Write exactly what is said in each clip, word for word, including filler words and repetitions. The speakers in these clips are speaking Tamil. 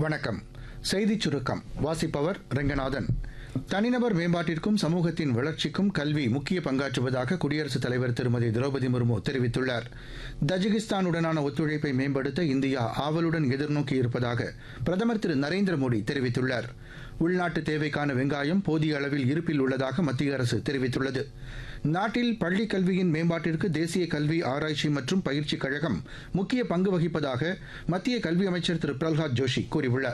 வணக்கம். செய்திச் சுருக்கம் வாசிப்பவர் ரெங்கநாதன். தனிநபர் மேம்பாட்டிற்கும் சமூகத்தின் வளர்ச்சிக்கும் கல்வி முக்கிய பங்காற்றுவதாக குடியரசுத் தலைவர் திருமதி திரௌபதி முர்மு தெரிவித்துள்ளார். தஜிகிஸ்தானுடனான ஒத்துழைப்பை மேம்படுத்த இந்தியா ஆவலுடன் எதிர்நோக்கி இருப்பதாக பிரதமர் திரு நரேந்திர மோடி தெரிவித்துள்ளார். உள்நாட்டு தேவைக்கான வெங்காயம் போதிய அளவில் இருப்பில் உள்ளதாக மத்திய அரசு தெரிவித்துள்ளது. நாட்டில் பள்ளிக் கல்வியின் மேம்பாட்டிற்கு தேசிய கல்வி ஆராய்ச்சி மற்றும் பயிற்சி கழகம் முக்கிய பங்கு வகிப்பதாக மத்திய கல்வி அமைச்சர் திரு பிரல்ஹாத் ஜோஷி கூறியுள்ளார்.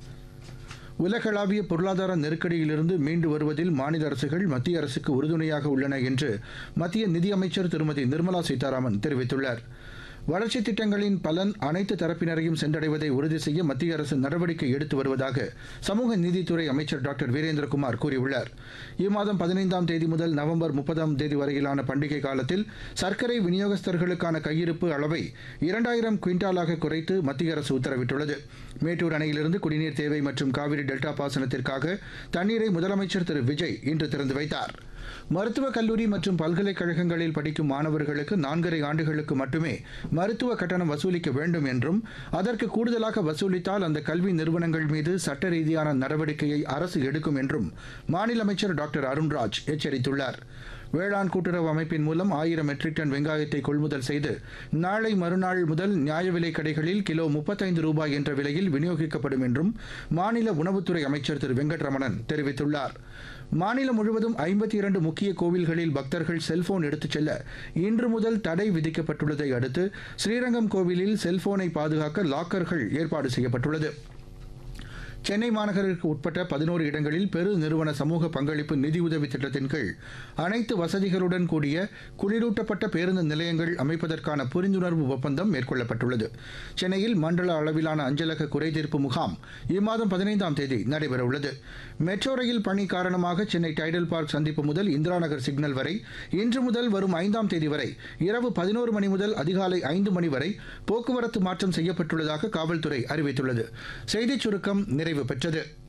உலகளாவிய பொருளாதார நெருக்கடியிலிருந்து மீண்டு வருவதில் மாநில அரசுகள் மத்திய அரசுக்கு உறுதுணையாக உள்ளன என்று மத்திய நிதியமைச்சர் திருமதி நிர்மலா சீதாராமன் தெரிவித்துள்ளார். வளர்ச்சித் திட்டங்களின் பலன் அனைத்து தரப்பினரையும் சென்றடைவதை உறுதி செய்ய மத்திய அரசு நடவடிக்கை எடுத்து வருவதாக சமூக நீதித்துறை அமைச்சர் டாக்டர் வீரேந்திரகுமார் கூறியுள்ளார். இம்மாதம் பதினைந்தாம் தேதி முதல் நவம்பர் முப்பதாம் தேதி வரையிலான பண்டிகை காலத்தில் சர்க்கரை விநியோகஸ்தர்களுக்கான கையிருப்பு அளவை இரண்டாயிரம் குவிண்டாலாக குறைத்து மத்திய அரசு உத்தரவிட்டுள்ளது. மேட்டூர் அணையிலிருந்து குடிநீர் தேவை மற்றும் காவிரி டெல்டா பாசனத்திற்காக தண்ணீரை முதலமைச்சர் திரு விஜய் இன்று திறந்து வைத்தார். மருத்துவக் கல்லூரி மற்றும் பல்கலைக்கழகங்களில் படிக்கும் மாணவர்களுக்கு நான்கரை ஆண்டுகளுக்கு மட்டுமே மருத்துவ கட்டணம் வசூலிக்க வேண்டும் என்றும், அதற்கு கூடுதலாக வசூலித்தால் அந்த கல்வி நிறுவனங்கள் மீது சட்ட ரீதியான நடவடிக்கையை அரசு எடுக்கும் என்றும் மாநில அமைச்சர் டாக்டர் அருண்ராஜ் எச்சரித்துள்ளார். வேளாண் கூட்டுறவு அமைப்பின் மூலம் ஆயிரம் மெட்ரிக் டன் வெங்காயத்தை கொள்முதல் செய்து நாளை மறுநாள் முதல் நியாய விலைக் கடைகளில் கிலோ முப்பத்தைந்து ரூபாய் என்ற விலையில் விநியோகிக்கப்படும் என்றும் மாநில உணவுத்துறை அமைச்சர் திரு வெங்கட்ரமணன் தெரிவித்துள்ளார். மாநிலம் முழுவதும் ஐம்பத்தி இரண்டு முக்கிய கோவில்களில் பக்தர்கள் செல்போன் எடுத்துச் செல்ல இன்று முதல் தடை விதிக்கப்பட்டுள்ளதை அடுத்து ஸ்ரீரங்கம் கோவிலில் செல்போனை பாதுகாக்க லாக்கர்கள் ஏற்பாடு செய்யப்பட்டுள்ளது. சென்னை மாநகருக்கு உட்பட்ட பதினோரு இடங்களில் பெரு நிறுவன சமூக பங்களிப்பு நிதியுதவி திட்டத்தின் கீழ் அனைத்து வசதிகளுடன் கூடிய குளிரூட்டப்பட்ட பேருந்து நிலையங்கள் அமைப்பதற்கான புரிந்துணர்வு ஒப்பந்தம் மேற்கொள்ளப்பட்டுள்ளது. சென்னையில் மண்டல அளவிலான அஞ்சலக குறைதீர்ப்பு முகாம் இம்மாதம் பதினைந்தாம் தேதி நடைபெறவுள்ளது. மெட்ரோ ரயில் பணி காரணமாக சென்னை டைடல் பார்க் சந்திப்பு முதல் இந்திரா நகர் சிக்னல் வரை இன்று முதல் வரும் ஐந்தாம் தேதி வரை இரவு பதினோரு மணி முதல் அதிகாலை ஐந்து மணி வரை போக்குவரத்து மாற்றம் செய்யப்பட்டுள்ளதாக காவல்துறை அறிவித்துள்ளது. செய்திச் சுருக்கம் நிறைவு பெற்றது.